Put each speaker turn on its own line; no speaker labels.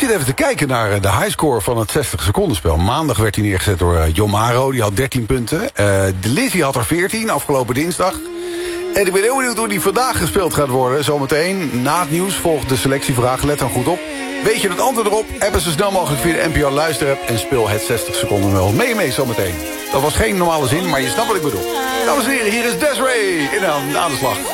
zit even te kijken naar de highscore van het 60 seconden spel. Maandag werd hij neergezet door Jomaro, die had 13 punten. De Lizzie had er 14 afgelopen dinsdag. En ik ben heel benieuwd hoe die vandaag gespeeld gaat worden. Zometeen na het nieuws volgt de selectievraag. Let dan goed op. Weet je het antwoord erop? App zo snel mogelijk via de NPO luisterapp en speel het 60 seconden wel mee zometeen. Dat was geen normale zin, maar je snapt wat ik bedoel. Dames en heren, hier is Desiree in aan de slag.